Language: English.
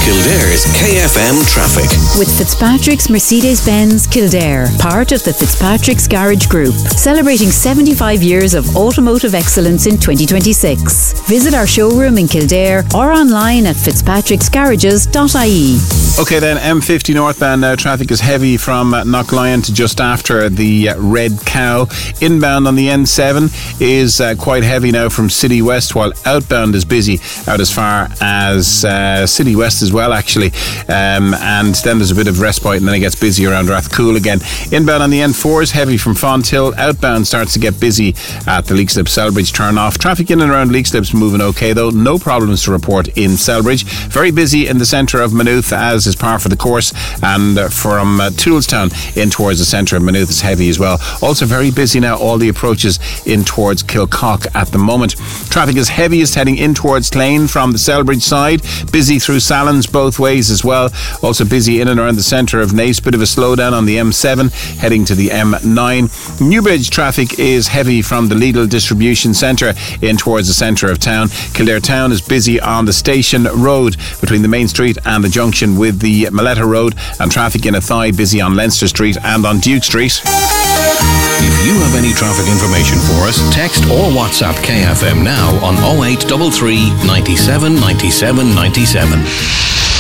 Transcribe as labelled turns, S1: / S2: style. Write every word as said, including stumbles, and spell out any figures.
S1: Kildare's K F M traffic.
S2: With Fitzpatrick's Mercedes-Benz Kildare, part of the Fitzpatrick's Garage Group, celebrating seventy-five years of automotive excellence in twenty twenty-six. Visit our showroom in Kildare or online at fitzpatricks garages dot I E.
S3: Okay then, M fifty northbound now, traffic is heavy from uh, Knocklion to just after the uh, Red Cow. Inbound on the N seven is uh, quite heavy now from City West, while outbound is busy out as far as uh, City West as well, actually. Um, and then there's a bit of respite and then it gets busy around Rathcoole again. Inbound on the N four is heavy from Fonthill. Outbound starts to get busy at the Leixlip Selbridge turn off. Traffic in and around Leixlip's moving okay though. No problems to report in Selbridge. Very busy in the centre of Maynooth, as is par for the course, and uh, from uh, Toolstown in towards the centre of Maynooth is heavy as well. Also very busy now, all the approaches in towards Kilcock at the moment. Traffic is heaviest heading in towards Clane from the Selbridge side. Busy through Sallins both ways as well. Also busy in and around the centre of Naas. Bit of a slowdown on the M seven heading to the M nine. Newbridge traffic is heavy from the Lidl distribution centre in towards the centre of town. Kildare town is busy on the Station Road between the main street and the junction with the Maletta Road, and traffic in Athy busy on Leinster Street and on Duke Street.
S1: If you have any traffic information for us, text or WhatsApp K F M now on oh eight three three, ninety-seven, ninety-seven, ninety-seven.